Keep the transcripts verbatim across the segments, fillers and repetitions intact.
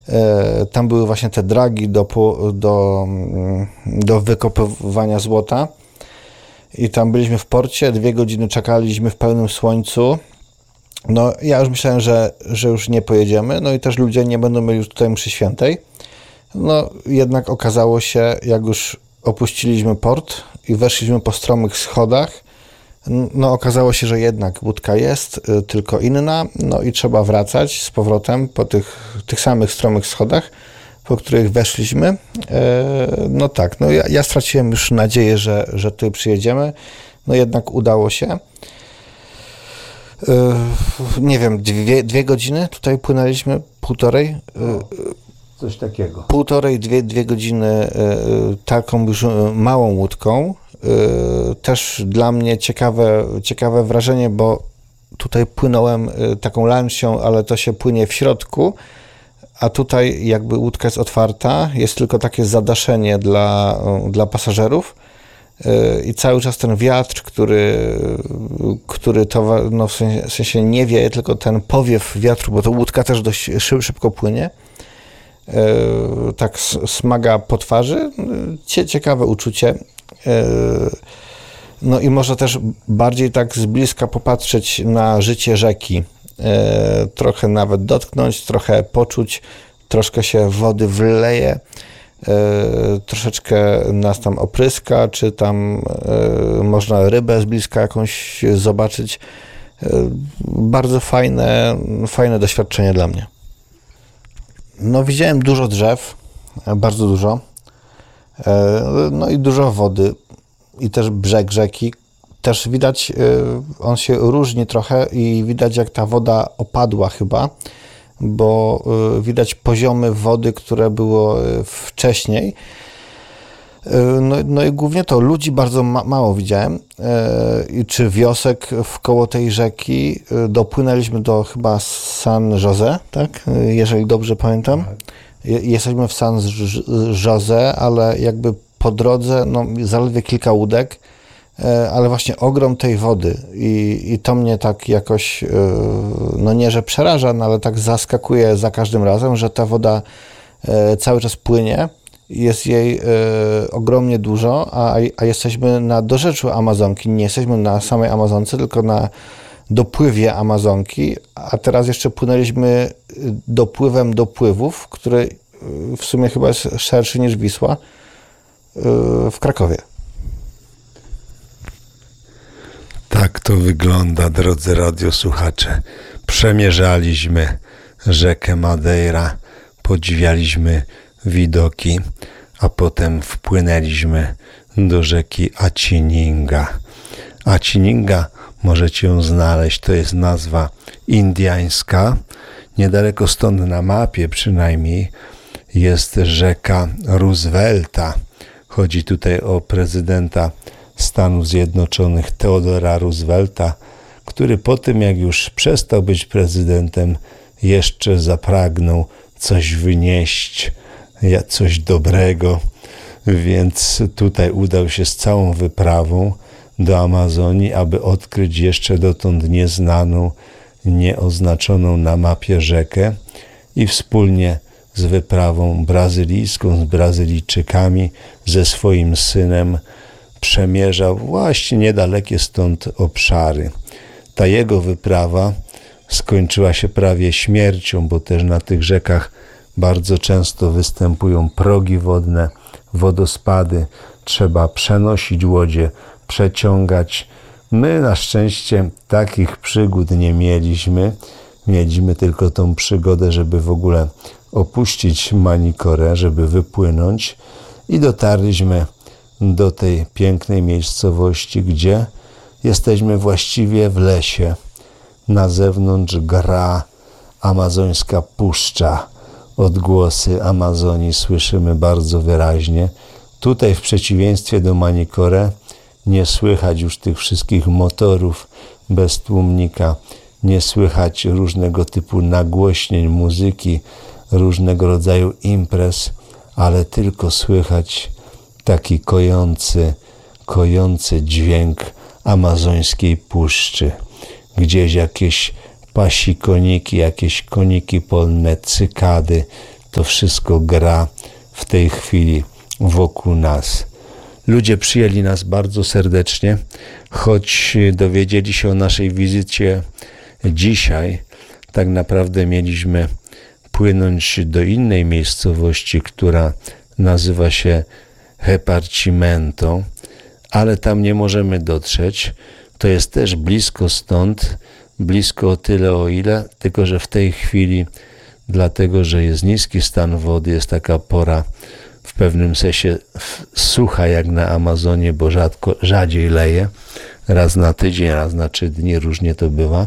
Tam były właśnie te dragi do, do, do wykopywania złota i tam byliśmy w porcie, dwie godziny czekaliśmy w pełnym słońcu. No ja już myślałem, że, że już nie pojedziemy, no i też ludzie nie będą mieli już tutaj mszy świętej. No jednak okazało się, jak już opuściliśmy port i weszliśmy po stromych schodach, no okazało się, że jednak łódka jest, tylko inna, no i trzeba wracać z powrotem po tych, tych samych stromych schodach, po których weszliśmy. No tak, no ja, ja straciłem już nadzieję, że, że tutaj przyjedziemy, no jednak udało się. Nie wiem, dwie, dwie godziny tutaj płynęliśmy, półtorej. Coś takiego. Półtorej, dwie, dwie godziny taką już małą łódką. Też dla mnie ciekawe, ciekawe wrażenie, bo tutaj płynąłem taką lancią, ale to się płynie w środku, a tutaj jakby łódka jest otwarta, jest tylko takie zadaszenie dla, dla pasażerów i cały czas ten wiatr, który, który to no w sensie, w sensie nie wieje, tylko ten powiew wiatru, bo to łódka też dość szybko płynie, tak smaga po twarzy. Ciekawe uczucie. No i można też bardziej tak z bliska popatrzeć na życie rzeki. Trochę nawet dotknąć, trochę poczuć, troszkę się wody wleje, troszeczkę nas tam opryska, czy tam można rybę z bliska jakąś zobaczyć. Bardzo fajne, fajne doświadczenie dla mnie. No widziałem dużo drzew, bardzo dużo. No i dużo wody i też brzeg rzeki. Też widać, on się różni trochę i widać, jak ta woda opadła chyba, bo widać poziomy wody, które było wcześniej. No, no i głównie to ludzi bardzo ma, mało widziałem. I czy wiosek wkoło tej rzeki. Dopłynęliśmy do chyba San Jose, tak? Jeżeli dobrze pamiętam. Jesteśmy w San Jose, ale jakby po drodze, no zaledwie kilka łódek, ale właśnie ogrom tej wody i, i to mnie tak jakoś, no nie, że przeraża, no ale tak zaskakuje za każdym razem, że ta woda cały czas płynie, jest jej ogromnie dużo, a, a jesteśmy na dorzeczu Amazonki, nie jesteśmy na samej Amazonce, tylko na dopływie Amazonki, a teraz jeszcze płynęliśmy dopływem dopływów, który w sumie chyba jest szerszy niż Wisła, w Krakowie. Tak to wygląda, drodzy radiosłuchacze. Przemierzaliśmy rzekę Madeira, podziwialiśmy widoki, a potem wpłynęliśmy do rzeki Acininga. Acininga, możecie ją znaleźć, to jest nazwa indiańska. Niedaleko stąd na mapie przynajmniej jest rzeka Roosevelta. Chodzi tutaj o prezydenta Stanów Zjednoczonych Theodora Roosevelta, który po tym, jak już przestał być prezydentem, jeszcze zapragnął coś wynieść, coś dobrego, więc tutaj udał się z całą wyprawą do Amazonii, aby odkryć jeszcze dotąd nieznaną, nieoznaczoną na mapie rzekę i wspólnie z wyprawą brazylijską, z Brazylijczykami, ze swoim synem przemierzał właśnie niedalekie stąd obszary. Ta jego wyprawa skończyła się prawie śmiercią, bo też na tych rzekach bardzo często występują progi wodne, wodospady, trzeba przenosić łodzie, przeciągać. My na szczęście takich przygód nie mieliśmy. Mieliśmy tylko tą przygodę, żeby w ogóle opuścić Manicorę, żeby wypłynąć i dotarliśmy do tej pięknej miejscowości, gdzie jesteśmy właściwie w lesie. Na zewnątrz gra amazońska puszcza. Odgłosy Amazonii słyszymy bardzo wyraźnie. Tutaj w przeciwieństwie do Manicorę nie słychać już tych wszystkich motorów bez tłumnika, nie słychać różnego typu nagłośnień muzyki, różnego rodzaju imprez, ale tylko słychać taki kojący, kojący dźwięk amazońskiej puszczy. Gdzieś jakieś pasi koniki, jakieś koniki polne, cykady, to wszystko gra w tej chwili wokół nas. Ludzie przyjęli nas bardzo serdecznie, choć dowiedzieli się o naszej wizycie dzisiaj. Tak naprawdę mieliśmy płynąć do innej miejscowości, która nazywa się Repartimento, ale tam nie możemy dotrzeć. To jest też blisko stąd, blisko o tyle o ile, tylko że w tej chwili, dlatego że jest niski stan wody, jest taka pora w pewnym sensie sucha jak na Amazonie, bo rzadko, rzadziej leje, raz na tydzień, raz na trzy dni, różnie to bywa.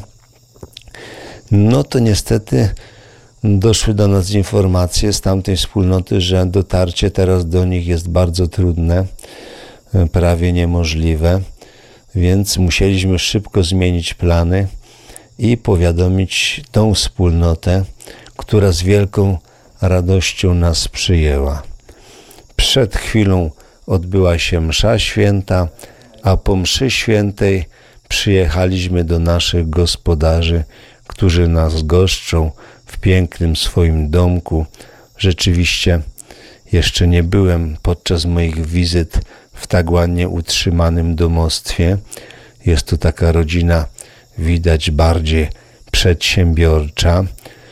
No to niestety doszły do nas informacje z tamtej wspólnoty, że dotarcie teraz do nich jest bardzo trudne, prawie niemożliwe, więc musieliśmy szybko zmienić plany i powiadomić tą wspólnotę, która z wielką radością nas przyjęła. Przed chwilą odbyła się msza święta, a po mszy świętej przyjechaliśmy do naszych gospodarzy, którzy nas goszczą w pięknym swoim domku. Rzeczywiście jeszcze nie byłem podczas moich wizyt w tak ładnie utrzymanym domostwie. Jest to taka rodzina, widać, bardziej przedsiębiorcza.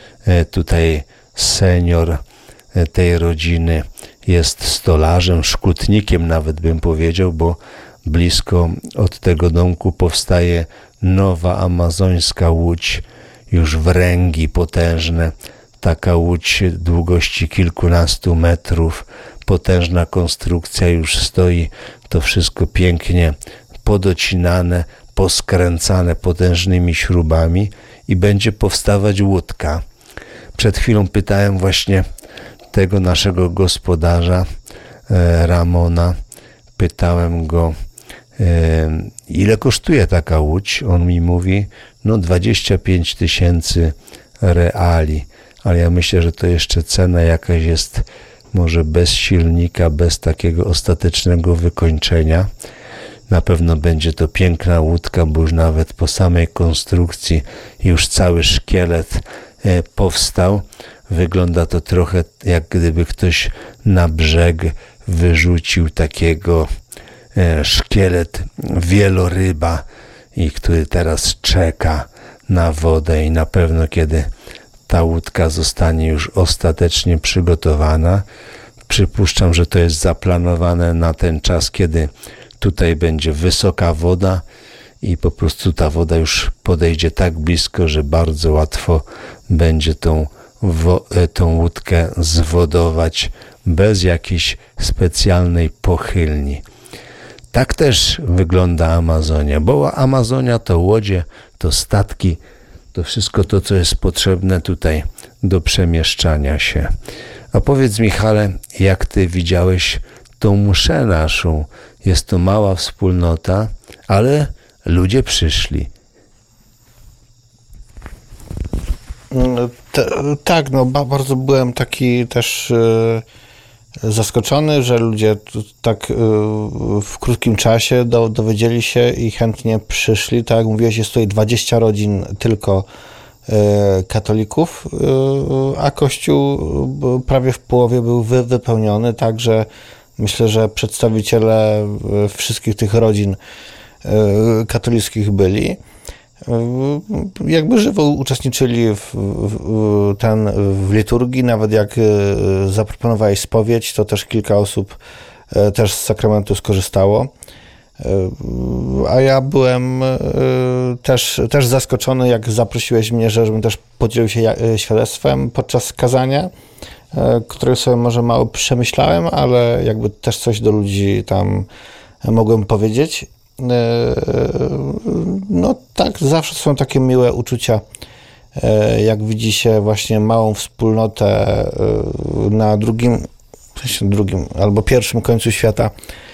Tutaj senior tej rodziny jest stolarzem, szkutnikiem nawet bym powiedział, bo blisko od tego domku powstaje nowa amazońska łódź, już wręgi potężne. Taka łódź długości kilkunastu metrów, potężna konstrukcja już stoi, to wszystko pięknie podocinane, poskręcane potężnymi śrubami i będzie powstawać łódka. Przed chwilą pytałem właśnie tego naszego gospodarza e, Ramona, pytałem go, e, ile kosztuje taka łódź. On mi mówi, no dwadzieścia pięć tysięcy reali, ale ja myślę, że to jeszcze cena jakaś jest może bez silnika, bez takiego ostatecznego wykończenia. Na pewno będzie to piękna łódka, bo już nawet po samej konstrukcji już cały szkielet e, powstał. Wygląda to trochę jak gdyby ktoś na brzeg wyrzucił takiego e, szkielet wieloryba i który teraz czeka na wodę i na pewno kiedy ta łódka zostanie już ostatecznie przygotowana, przypuszczam, że to jest zaplanowane na ten czas, kiedy tutaj będzie wysoka woda i po prostu ta woda już podejdzie tak blisko, że bardzo łatwo będzie tą, wo- tą łódkę zwodować bez jakiejś specjalnej pochylni. Tak też wygląda Amazonia, bo Amazonia to łodzie, to statki, to wszystko to, co jest potrzebne tutaj do przemieszczania się. A powiedz, Michale, jak ty widziałeś tą mszę naszą? Jest to mała wspólnota, ale ludzie przyszli. Te, tak, no bardzo byłem taki też e, zaskoczony, że ludzie tu, tak e, w krótkim czasie do, dowiedzieli się i chętnie przyszli. Tak jak mówiłeś, jest tutaj dwadzieścia rodzin tylko e, katolików, e, a kościół prawie w połowie był wy, wypełniony, także myślę, że przedstawiciele wszystkich tych rodzin katolickich byli. Jakby żywo uczestniczyli w, w, ten, w liturgii, nawet jak zaproponowałeś spowiedź, to też kilka osób też z sakramentu skorzystało. A ja byłem też, też zaskoczony, jak zaprosiłeś mnie, żebym też podzielił się świadectwem podczas kazania, które sobie może mało przemyślałem, ale jakby też coś do ludzi tam mogłem powiedzieć. No tak, zawsze są takie miłe uczucia, jak widzi się właśnie małą wspólnotę na drugim, drugim albo pierwszym końcu świata,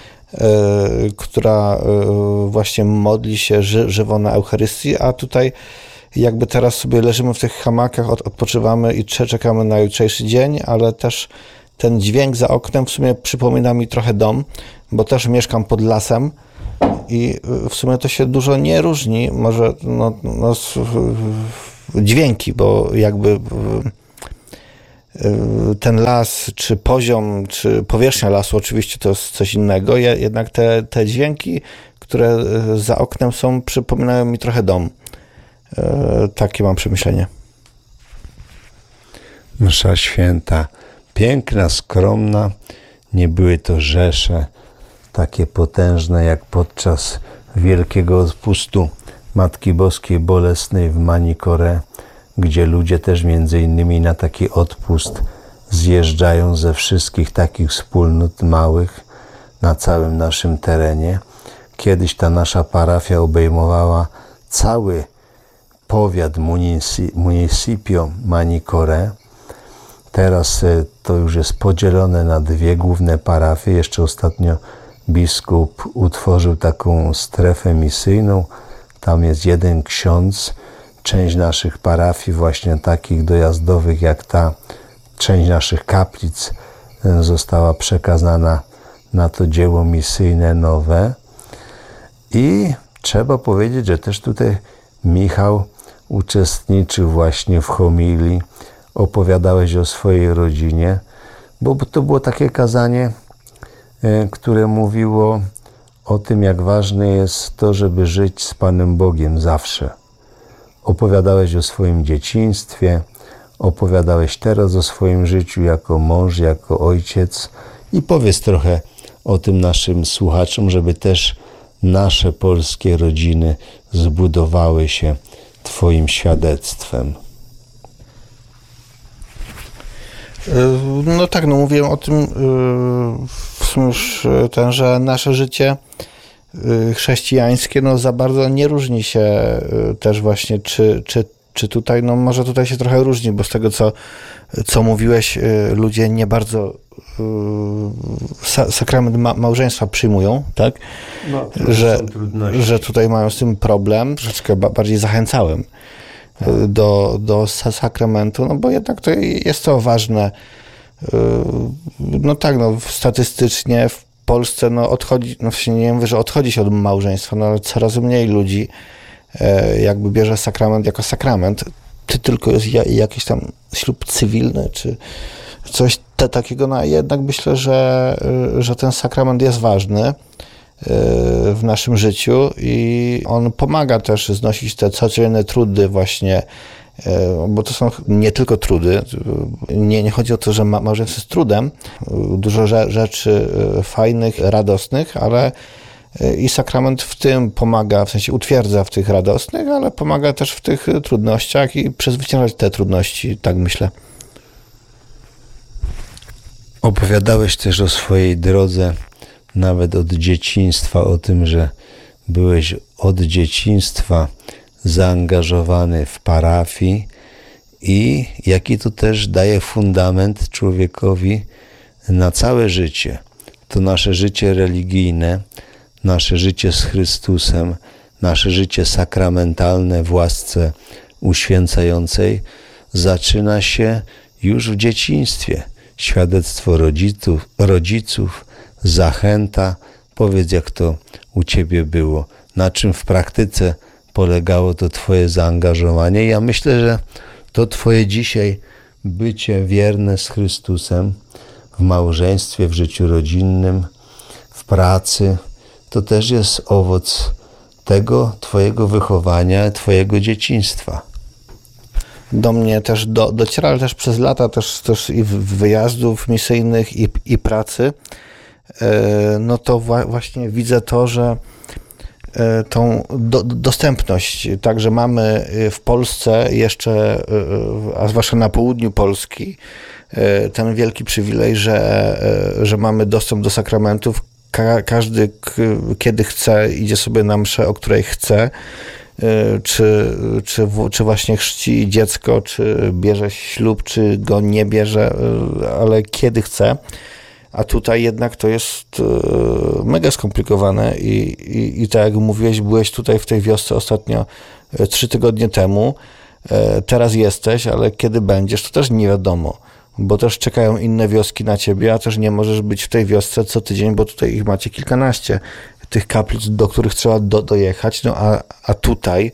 która właśnie modli się ży, żywo na Eucharystii, a tutaj jakby teraz sobie leżymy w tych hamakach, od, odpoczywamy i czekamy na jutrzejszy dzień, ale też ten dźwięk za oknem w sumie przypomina mi trochę dom, bo też mieszkam pod lasem i w sumie to się dużo nie różni, może no, no, dźwięki, bo jakby ten las, czy poziom, czy powierzchnia lasu, oczywiście to jest coś innego, jednak te, te dźwięki, które za oknem są, przypominają mi trochę dom. Takie mam przemyślenie. Msza święta, piękna, skromna, nie były to rzesze takie potężne jak podczas wielkiego odpustu Matki Boskiej Bolesnej w Manicoré, gdzie ludzie też między innymi na taki odpust zjeżdżają ze wszystkich takich wspólnot małych na całym naszym terenie. Kiedyś ta nasza parafia obejmowała cały powiat municipio Manicoré. Teraz to już jest podzielone na dwie główne parafie. Jeszcze ostatnio biskup utworzył taką strefę misyjną. Tam jest jeden ksiądz. Część naszych parafii, właśnie takich dojazdowych jak ta, część naszych kaplic została przekazana na to dzieło misyjne nowe. I trzeba powiedzieć, że też tutaj Michał uczestniczył właśnie w homilii, opowiadałeś o swojej rodzinie, bo to było takie kazanie, które mówiło o tym, jak ważne jest to, żeby żyć z Panem Bogiem zawsze. Opowiadałeś o swoim dzieciństwie, opowiadałeś teraz o swoim życiu jako mąż, jako ojciec i powiedz trochę o tym naszym słuchaczom, żeby też nasze polskie rodziny zbudowały się Twoim świadectwem. No tak, no mówiłem o tym w sumie już ten, że nasze życie chrześcijańskie no za bardzo nie różni się też właśnie, czy, czy, czy tutaj, no może tutaj się trochę różni, bo z tego co, co mówiłeś, ludzie nie bardzo sakrament ma, małżeństwa przyjmują, tak? No, że, że tutaj mają z tym problem. Troszeczkę bardziej zachęcałem do, do sakramentu, no bo jednak to jest to ważne. No tak, no statystycznie w Polsce no odchodzi, no nie mówię, że odchodzi się od małżeństwa, no ale coraz mniej ludzi jakby bierze sakrament jako sakrament. Ty tylko jest jakiś tam ślub cywilny, czy coś te, takiego, no jednak myślę, że, że ten sakrament jest ważny w naszym życiu i on pomaga też znosić te codzienne trudy właśnie, bo to są nie tylko trudy. Nie, nie chodzi o to, że małżeństwo jest trudem. Dużo rzeczy fajnych, radosnych, ale i sakrament w tym pomaga, w sensie utwierdza w tych radosnych, ale pomaga też w tych trudnościach i przezwyciężać te trudności, tak myślę. Opowiadałeś też o swojej drodze, nawet od dzieciństwa, o tym, że byłeś od dzieciństwa zaangażowany w parafii i jaki to też daje fundament człowiekowi na całe życie. To nasze życie religijne, nasze życie z Chrystusem, nasze życie sakramentalne w łasce uświęcającej zaczyna się już w dzieciństwie. Świadectwo rodziców, rodziców, zachęta. Powiedz, jak to u Ciebie było, na czym w praktyce polegało to Twoje zaangażowanie. Ja myślę, że to Twoje dzisiaj bycie wierne z Chrystusem w małżeństwie, w życiu rodzinnym, w pracy, to też jest owoc tego Twojego wychowania, Twojego dzieciństwa. Do mnie też do, dociera, ale też przez lata też, też i wyjazdów misyjnych i, i pracy, no to wła, właśnie widzę to, że tą do, dostępność, także mamy w Polsce jeszcze, a zwłaszcza na południu Polski, ten wielki przywilej, że, że mamy dostęp do sakramentów. Ka, każdy, kiedy chce, idzie sobie na mszę, o której chce, czy, czy, czy właśnie chrzci dziecko, czy bierze ślub, czy go nie bierze, ale kiedy chce. A tutaj jednak to jest mega skomplikowane i, i, i tak jak mówiłeś, byłeś tutaj w tej wiosce ostatnio trzy tygodnie temu, teraz jesteś, ale kiedy będziesz, to też nie wiadomo, bo też czekają inne wioski na ciebie, a też nie możesz być w tej wiosce co tydzień, bo tutaj ich macie kilkanaście, tych kaplic, do których trzeba do, dojechać, no a, a tutaj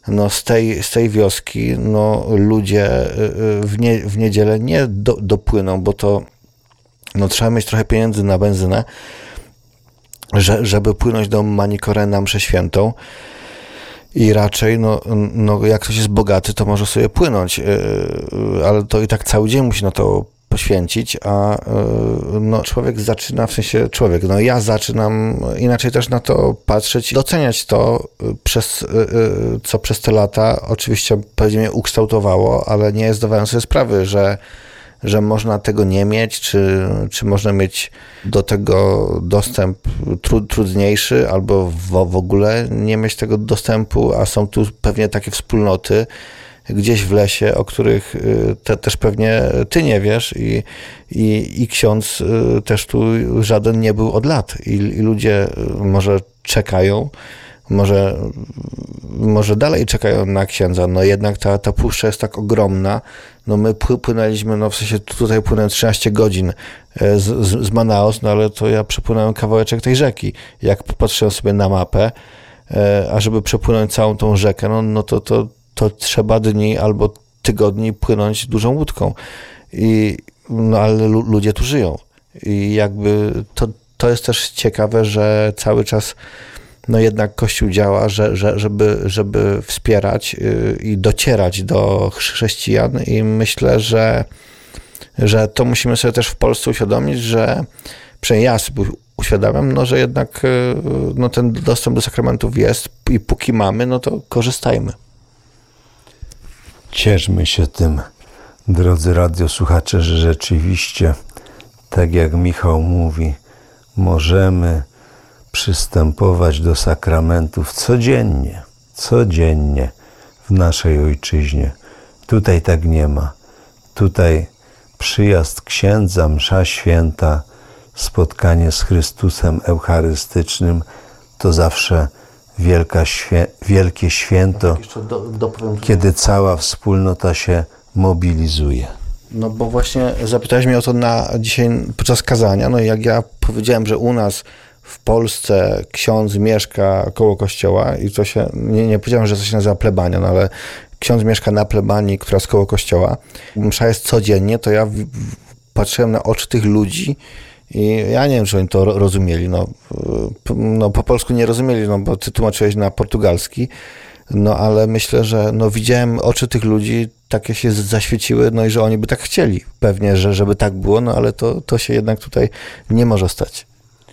no z tej, z tej wioski no ludzie w, nie, w niedzielę nie do, dopłyną, bo to no trzeba mieć trochę pieniędzy na benzynę, że, żeby płynąć do Manicoré na mszę świętą. I raczej, no, no jak ktoś jest bogaty, to może sobie płynąć, ale to i tak cały dzień musi na to poświęcić, a no, człowiek zaczyna, w sensie człowiek, no ja zaczynam inaczej też na to patrzeć, doceniać to, przez, co przez te lata oczywiście pewnie mnie ukształtowało, ale nie zdawałem sobie sprawy, że że można tego nie mieć, czy, czy można mieć do tego dostęp tru, trudniejszy, albo w, w ogóle nie mieć tego dostępu, a są tu pewnie takie wspólnoty gdzieś w lesie, o których te, też pewnie ty nie wiesz i, i, i ksiądz też tu żaden nie był od lat i, i ludzie może czekają, może, może dalej czekają na księdza, no jednak ta, ta puszcza jest tak ogromna, no my płynęliśmy, no w sensie tutaj płynąłem trzynaście godzin z, z, z Manaus, no ale to ja przepłynąłem kawałeczek tej rzeki. Jak popatrzyłem sobie na mapę, a żeby przepłynąć całą tą rzekę, no, no to, to, to trzeba dni albo tygodni płynąć dużą łódką. I, no ale lu, ludzie tu żyją. I jakby to, to jest też ciekawe, że cały czas no jednak Kościół działa, że, że, żeby, żeby wspierać i docierać do chrześcijan i myślę, że, że to musimy sobie też w Polsce uświadomić, że przynajmniej ja sobie uświadamiam, no, że jednak no, ten dostęp do sakramentów jest i póki mamy, no to korzystajmy. Cieszmy się tym, drodzy radiosłuchacze, że rzeczywiście, tak jak Michał mówi, możemy przystępować do sakramentów codziennie, codziennie w naszej ojczyźnie. Tutaj tak nie ma. Tutaj przyjazd księdza, msza święta, spotkanie z Chrystusem Eucharystycznym to zawsze wielka świę- wielkie święto, do, dopowiem, kiedy cała wspólnota się mobilizuje. No bo właśnie zapytałeś mnie o to na dzisiaj podczas kazania, no i jak ja powiedziałem, że u nas w Polsce ksiądz mieszka koło kościoła i to się, nie, nie powiedziałem, że to się nazywa plebania, no ale ksiądz mieszka na plebanii, która jest koło kościoła. Msza jest codziennie, to ja w, w, patrzyłem na oczy tych ludzi i ja nie wiem, czy oni to rozumieli. No, no po polsku nie rozumieli, no bo ty tłumaczyłeś na portugalski, no ale myślę, że no widziałem oczy tych ludzi, takie się zaświeciły, no i że oni by tak chcieli pewnie, że żeby tak było, no ale to, to się jednak tutaj nie może stać.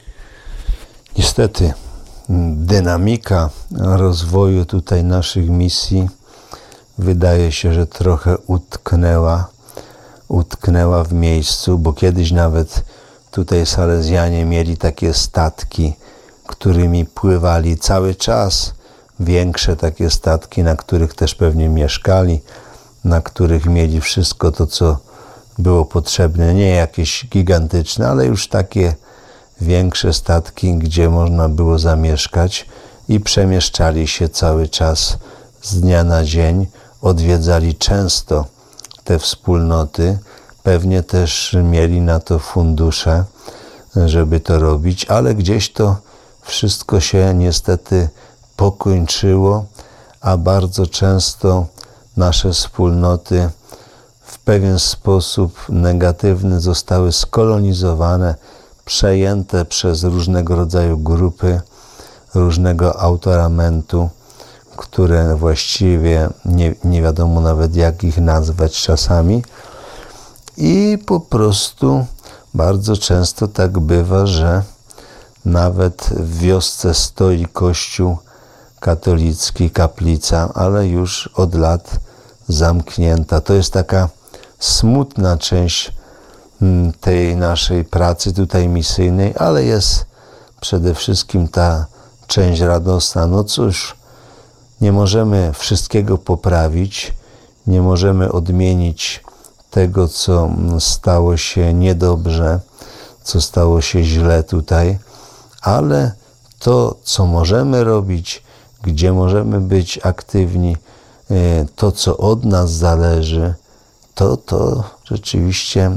Niestety dynamika rozwoju tutaj naszych misji wydaje się, że trochę utknęła, utknęła w miejscu, bo kiedyś nawet tutaj Salezjanie mieli takie statki, którymi pływali cały czas, większe takie statki, na których też pewnie mieszkali, na których mieli wszystko to, co było potrzebne, nie jakieś gigantyczne, ale już takie większe statki, gdzie można było zamieszkać i przemieszczali się cały czas z dnia na dzień, odwiedzali często te wspólnoty, pewnie też mieli na to fundusze, żeby to robić, ale gdzieś to wszystko się niestety pokończyło, a bardzo często nasze wspólnoty w pewien sposób negatywny zostały skolonizowane, przejęte przez różnego rodzaju grupy, różnego autoramentu, które właściwie nie, nie wiadomo nawet jak ich nazwać czasami. I po prostu bardzo często tak bywa, że nawet w wiosce stoi kościół katolicki, kaplica, ale już od lat zamknięta. To jest taka smutna część tej naszej pracy tutaj misyjnej, ale jest przede wszystkim ta część radosna. No cóż, nie możemy wszystkiego poprawić, nie możemy odmienić tego, co stało się niedobrze, co stało się źle tutaj, ale to, co możemy robić, gdzie możemy być aktywni, to, co od nas zależy, to, to rzeczywiście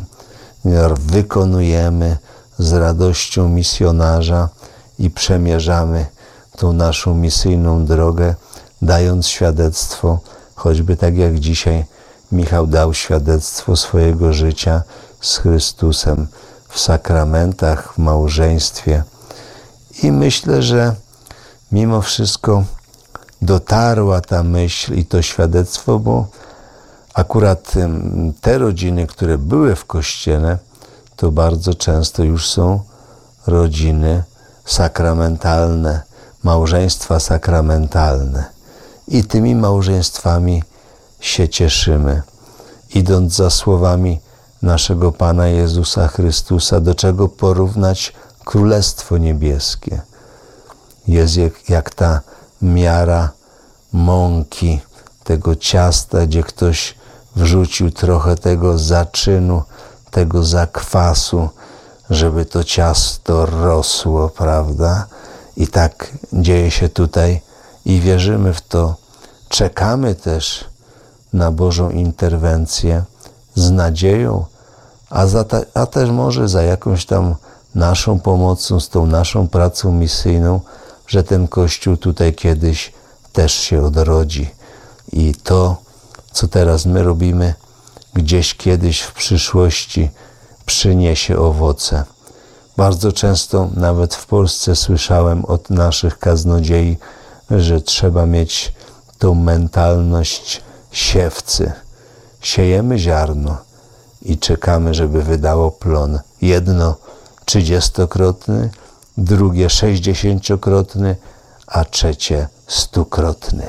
wykonujemy z radością misjonarza i przemierzamy tą naszą misyjną drogę dając świadectwo, choćby tak jak dzisiaj Michał dał świadectwo swojego życia z Chrystusem w sakramentach, w małżeństwie. I myślę, że mimo wszystko dotarła ta myśl i to świadectwo, bo akurat te rodziny, które były w Kościele, to bardzo często już są rodziny sakramentalne, małżeństwa sakramentalne. I tymi małżeństwami się cieszymy, idąc za słowami naszego Pana Jezusa Chrystusa, do czego porównać Królestwo Niebieskie. Jest jak, jak ta miara mąki, tego ciasta, gdzie ktoś wrzucił trochę tego zaczynu, tego zakwasu, żeby to ciasto rosło, prawda? I tak dzieje się tutaj i wierzymy w to. Czekamy też na Bożą interwencję z nadzieją, a, za ta, a też może za jakąś tam naszą pomocą, z tą naszą pracą misyjną, że ten Kościół tutaj kiedyś też się odrodzi. I to, co teraz my robimy, gdzieś kiedyś w przyszłości przyniesie owoce. Bardzo często, nawet w Polsce, słyszałem od naszych kaznodziei, że trzeba mieć tą mentalność siewcy. Siejemy ziarno i czekamy, żeby wydało plon. Jedno trzydziestokrotny, drugie sześćdziesięciokrotny, a trzecie stukrotny.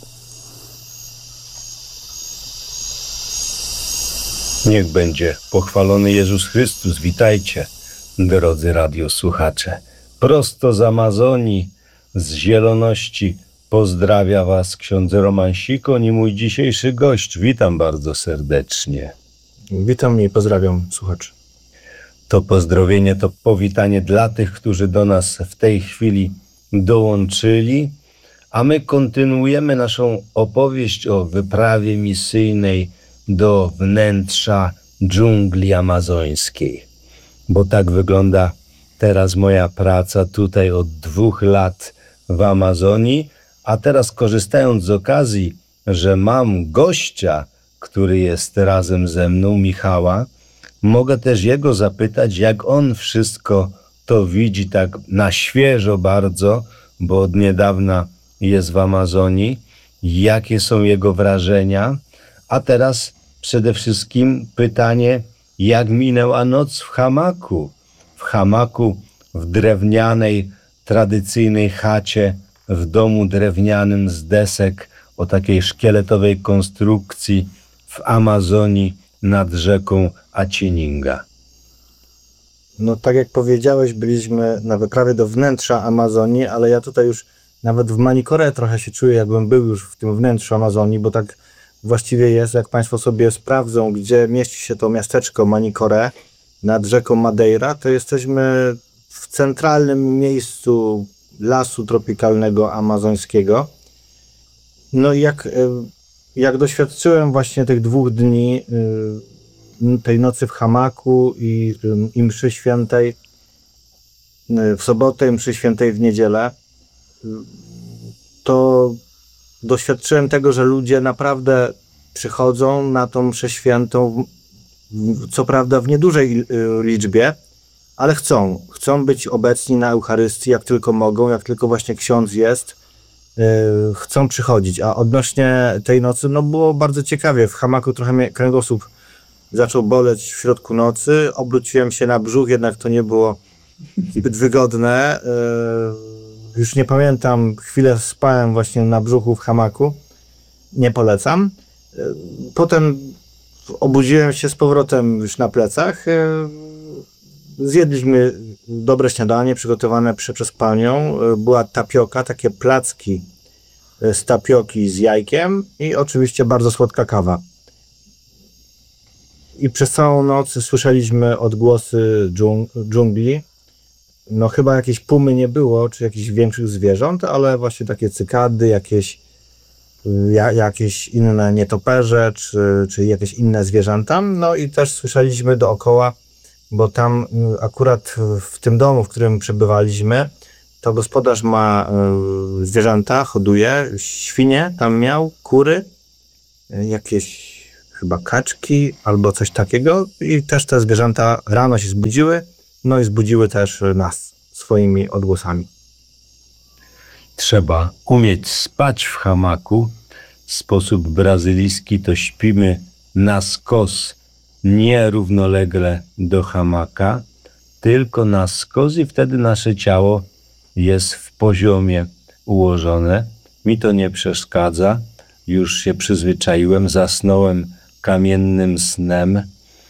Niech będzie pochwalony Jezus Chrystus. Witajcie, drodzy radiosłuchacze. Prosto z Amazonii, z zieloności pozdrawia was ksiądz Roman Sikon i mój dzisiejszy gość. Witam bardzo serdecznie. Witam i pozdrawiam słuchaczy. To pozdrowienie, to powitanie dla tych, którzy do nas w tej chwili dołączyli, a my kontynuujemy naszą opowieść o wyprawie misyjnej do wnętrza dżungli amazońskiej. Bo tak wygląda teraz moja praca tutaj od dwóch lat w Amazonii, a teraz korzystając z okazji, że mam gościa, który jest razem ze mną, Michała, mogę też jego zapytać, jak on wszystko to widzi tak na świeżo bardzo, bo od niedawna jest w Amazonii, jakie są jego wrażenia, a teraz przede wszystkim pytanie, jak minęła noc w hamaku, w hamaku, w drewnianej, tradycyjnej chacie, w domu drewnianym z desek o takiej szkieletowej konstrukcji w Amazonii nad rzeką Acininga. No tak jak powiedziałeś, byliśmy na wyprawie do wnętrza Amazonii, ale ja tutaj już nawet w Manicoré trochę się czuję, jakbym był już w tym wnętrzu Amazonii, bo tak właściwie jest, jak Państwo sobie sprawdzą, gdzie mieści się to miasteczko Manicoré nad rzeką Madeira, to jesteśmy w centralnym miejscu lasu tropikalnego amazońskiego. No i jak, jak doświadczyłem właśnie tych dwóch dni, tej nocy w hamaku i, i mszy świętej w sobotę i mszy świętej w niedzielę, to doświadczyłem tego, że ludzie naprawdę przychodzą na tą mszę świętą, co prawda w niedużej liczbie, ale chcą. Chcą być obecni na Eucharystii, jak tylko mogą, jak tylko właśnie ksiądz jest, chcą przychodzić. A odnośnie tej nocy, no było bardzo ciekawie. W hamaku trochę mnie kręgosłup zaczął boleć w środku nocy. Obróciłem się na brzuch, jednak to nie było zbyt wygodne. Już nie pamiętam, chwilę spałem właśnie na brzuchu w hamaku. Nie polecam. Potem obudziłem się z powrotem już na plecach. Zjedliśmy dobre śniadanie przygotowane przez panią. Była tapioka, takie placki z tapioki z jajkiem i oczywiście bardzo słodka kawa. I przez całą noc słyszeliśmy odgłosy dżung- dżungli. No chyba jakiejś pumy nie było, czy jakichś większych zwierząt, ale właśnie takie cykady, jakieś, ja, jakieś inne nietoperze, czy, czy jakieś inne zwierzęta. No i też słyszeliśmy dookoła, bo tam akurat w tym domu, w którym przebywaliśmy, to gospodarz ma y, zwierzęta, hoduje, świnie tam miał, kury, y, jakieś chyba kaczki albo coś takiego i też te zwierzęta rano się zbudziły, no i zbudziły też nas swoimi odgłosami. Trzeba umieć spać w hamaku. Sposób brazylijski to śpimy na skos, nie równolegle do hamaka, tylko na skos i wtedy nasze ciało jest w poziomie ułożone. Mi to nie przeszkadza. Już się przyzwyczaiłem, zasnąłem kamiennym snem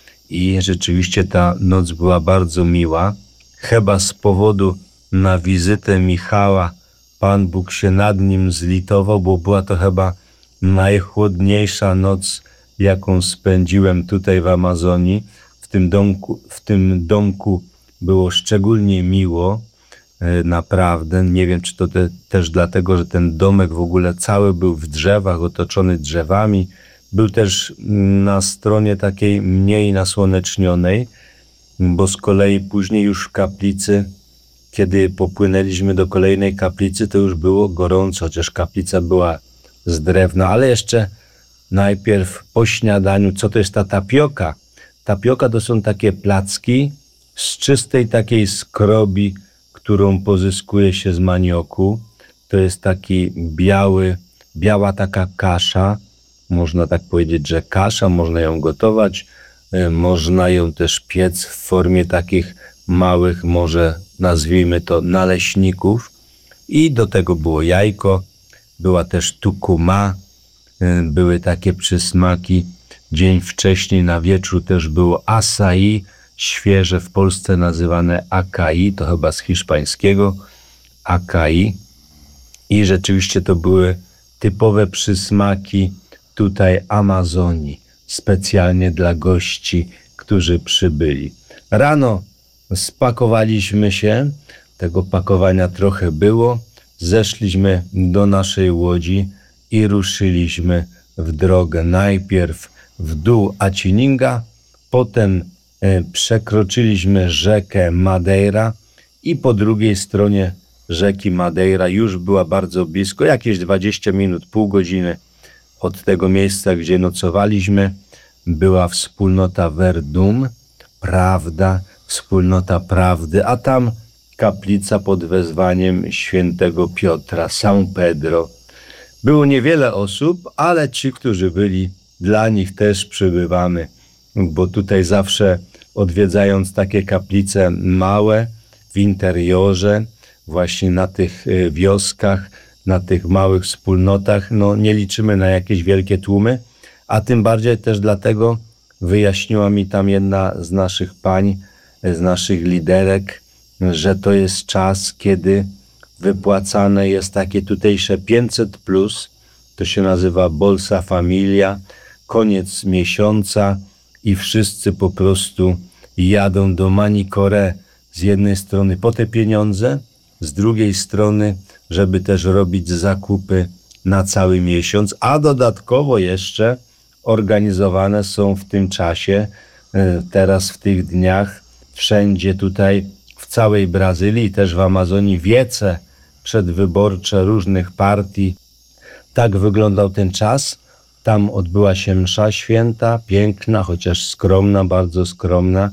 i rzeczywiście ta noc była bardzo miła. Chyba z powodu na wizytę Michała Pan Bóg się nad nim zlitował, bo była to chyba najchłodniejsza noc, jaką spędziłem tutaj w Amazonii. W tym domku, w tym domku było szczególnie miło, naprawdę. Nie wiem, czy to te, też dlatego, że ten domek w ogóle cały był w drzewach, otoczony drzewami. Był też na stronie takiej mniej nasłonecznionej, bo z kolei później już w kaplicy, kiedy popłynęliśmy do kolejnej kaplicy, to już było gorąco, chociaż kaplica była z drewna, ale jeszcze najpierw po śniadaniu, co to jest ta tapioka? Tapioka to są takie placki z czystej takiej skrobi, którą pozyskuje się z manioku. To jest taki biały, biała taka kasza. Można tak powiedzieć, że kasza, można ją gotować, można ją też piec w formie takich małych, może nazwijmy to naleśników. I do tego było jajko, była też tukuma, były takie przysmaki. Dzień wcześniej na wieczór też było acai, świeże w Polsce nazywane acai, to chyba z hiszpańskiego acai. I rzeczywiście to były typowe przysmaki tutaj Amazonii, specjalnie dla gości, którzy przybyli. Rano spakowaliśmy się, tego pakowania trochę było, zeszliśmy do naszej łodzi i ruszyliśmy w drogę. Najpierw w dół Atininga, potem e, przekroczyliśmy rzekę Madeira i po drugiej stronie rzeki Madeira już była bardzo blisko, jakieś dwadzieścia minut, pół godziny od tego miejsca, gdzie nocowaliśmy, była wspólnota Verdum, Prawda, wspólnota Prawdy, a tam kaplica pod wezwaniem świętego Piotra, São Pedro. Było niewiele osób, ale ci, którzy byli, dla nich też przybywamy, bo tutaj zawsze odwiedzając takie kaplice małe w interiorze, właśnie na tych wioskach, na tych małych wspólnotach, no nie liczymy na jakieś wielkie tłumy, a tym bardziej też dlatego wyjaśniła mi tam jedna z naszych pań, z naszych liderek, że to jest czas, kiedy wypłacane jest takie tutejsze pięćset plus, to się nazywa Bolsa Familia, koniec miesiąca i wszyscy po prostu jadą do Manicoré z jednej strony po te pieniądze, z drugiej strony, żeby też robić zakupy na cały miesiąc, a dodatkowo jeszcze organizowane są w tym czasie, teraz w tych dniach, wszędzie tutaj w całej Brazylii, też w Amazonii wiece przedwyborcze różnych partii. Tak wyglądał ten czas. Tam odbyła się msza święta, piękna, chociaż skromna, bardzo skromna.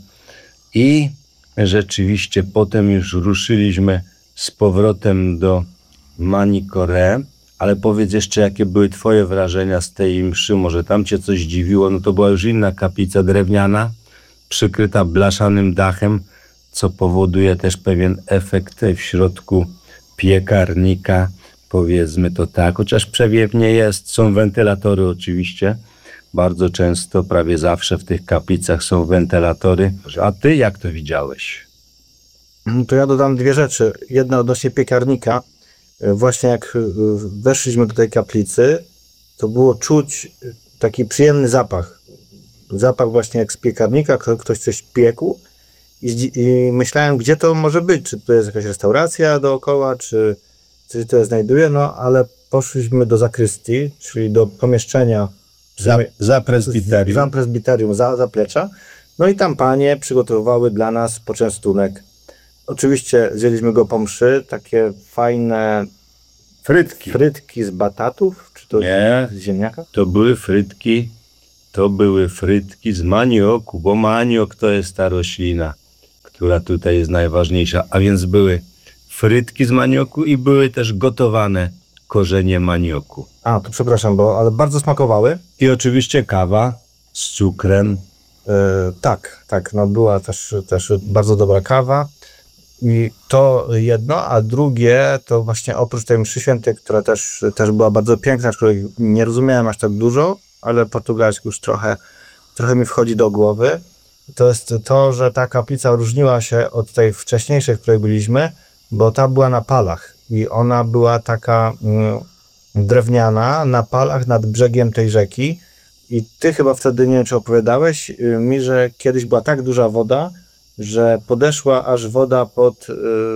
I rzeczywiście potem już ruszyliśmy z powrotem do Manicoré. Ale powiedz jeszcze, jakie były twoje wrażenia z tej mszy? Może tam cię coś dziwiło? No to była już inna kaplica drewniana, przykryta blaszanym dachem, co powoduje też pewien efekt w środku piekarnika, powiedzmy to tak, chociaż przewiewnie jest, są wentylatory oczywiście, bardzo często, prawie zawsze w tych kaplicach są wentylatory. A ty jak to widziałeś? To ja dodam dwie rzeczy. Jedna odnośnie piekarnika. Właśnie jak weszliśmy do tej kaplicy, to było czuć taki przyjemny zapach. Zapach właśnie jak z piekarnika, ktoś coś piekł i, i myślałem, gdzie to może być, czy to jest jakaś restauracja dookoła, czy coś to znajduje, no ale poszliśmy do zakrystii, czyli do pomieszczenia Za, za prezbiterium. Za prezbiterium, za zaplecza. No i tam panie przygotowywały dla nas poczęstunek. Oczywiście zjedliśmy go po mszy, takie fajne Frytki. frytki z batatów, czy to Nie. z ziemniaka? To były frytki, to były frytki z manioku, bo maniok to jest ta roślina, która tutaj jest najważniejsza. A więc były frytki z manioku i były też gotowane korzenie manioku. A, to przepraszam, bo ale bardzo smakowały. I oczywiście kawa z cukrem. E, tak, tak, no była też, też bardzo dobra kawa. I to jedno, a drugie to właśnie oprócz tej mszy świętej, która też, też była bardzo piękna, której nie rozumiałem aż tak dużo, ale portugalski już trochę, trochę mi wchodzi do głowy, to jest to, że ta kaplica różniła się od tej wcześniejszej, w której byliśmy, bo ta była na palach i ona była taka mm, drewniana, na palach nad brzegiem tej rzeki i ty chyba wtedy, nie wiem czy opowiadałeś y, mi, że kiedyś była tak duża woda, że podeszła aż woda pod, y,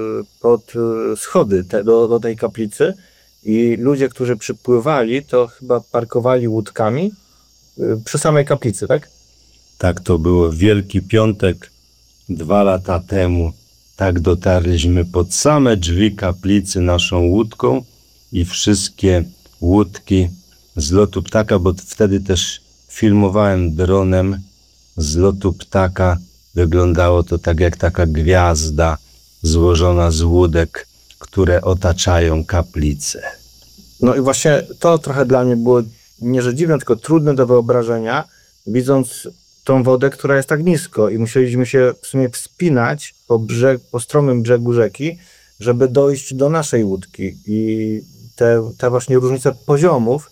pod y, schody te, do, do tej kaplicy i ludzie, którzy przypływali, to chyba parkowali łódkami y, przy samej kaplicy, tak? Tak to było Wielki Piątek dwa lata temu. Tak dotarliśmy pod same drzwi kaplicy naszą łódką i wszystkie łódki z lotu ptaka, bo wtedy też filmowałem dronem z lotu ptaka. Wyglądało to tak jak taka gwiazda złożona z łódek, które otaczają kaplicę. No i właśnie to trochę dla mnie było nie że dziwne, tylko trudne do wyobrażenia, widząc tą wodę, która jest tak nisko i musieliśmy się w sumie wspinać po, brzeg, po stromym brzegu rzeki, żeby dojść do naszej łódki i te, te właśnie różnice poziomów.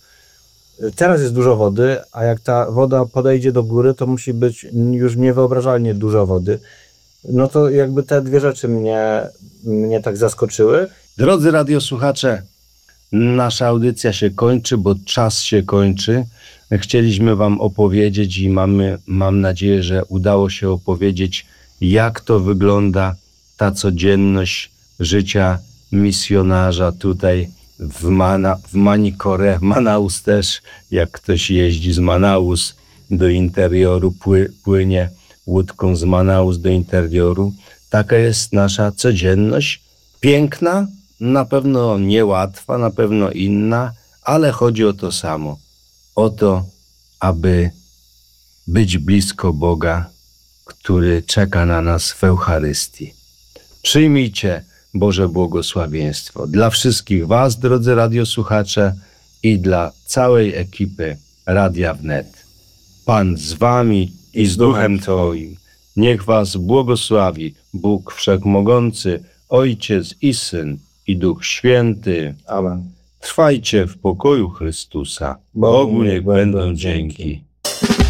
Teraz jest dużo wody, a jak ta woda podejdzie do góry, to musi być już niewyobrażalnie dużo wody. No to jakby te dwie rzeczy mnie, mnie tak zaskoczyły. Drodzy radiosłuchacze, nasza audycja się kończy, bo czas się kończy. Chcieliśmy wam opowiedzieć i mamy, mam nadzieję, że udało się opowiedzieć, jak to wygląda ta codzienność życia misjonarza tutaj w, Mana, w Manicore, Manaus też, jak ktoś jeździ z Manaus do interioru, pły, płynie łódką z Manaus do interioru. Taka jest nasza codzienność. Piękna, na pewno niełatwa, na pewno inna, ale chodzi o to samo. O to, aby być blisko Boga, który czeka na nas w Eucharystii. Przyjmijcie Boże błogosławieństwo dla wszystkich was, drodzy radiosłuchacze, i dla całej ekipy Radia Wnet. Pan z wami i z duchem Twoim. Niech was błogosławi Bóg Wszechmogący, Ojciec i Syn i Duch Święty. Amen. Trwajcie w pokoju Chrystusa. Bogu niech będą dzięki.